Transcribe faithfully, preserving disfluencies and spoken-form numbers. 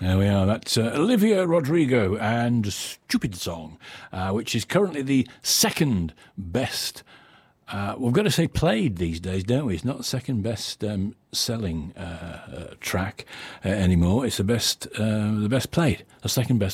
There we are. That's uh, Olivia Rodrigo and Stupid Song, uh, which is currently the second best. Uh, we've got to say played these days, don't we? It's not the second best um, selling uh, uh, track uh, anymore. It's the best, uh, the best played, the second best